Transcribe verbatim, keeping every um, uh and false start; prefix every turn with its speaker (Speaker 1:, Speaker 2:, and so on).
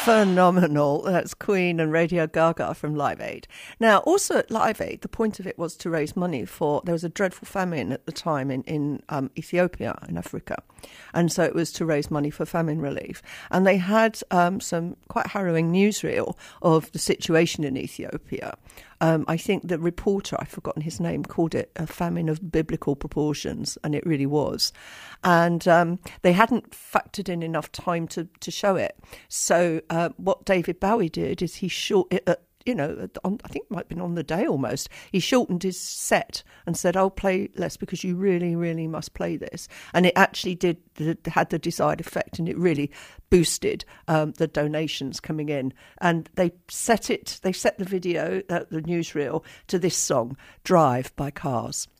Speaker 1: Phenomenal. That's Queen and Radio Gaga from Live Aid. Now, also at Live Aid, the point of it was to raise money for, there was a dreadful famine at the time in, in um, Ethiopia, in Africa. And so it was to raise money for famine relief. And they had um, some quite harrowing newsreel of the situation in Ethiopia. Um, I think the reporter, I've forgotten his name, called it a famine of biblical proportions, and it really was. And um, they hadn't factored in enough time to, to show it. So uh, what David Bowie did is he short, uh, you know, on, I think it might have been on the day almost, he shortened his set and said, I'll play less because you really, really must play this. And it actually did, had the desired effect, and it really boosted um, the donations coming in. And they set it, they set the video, uh, the newsreel, to this song, Drive by Cars.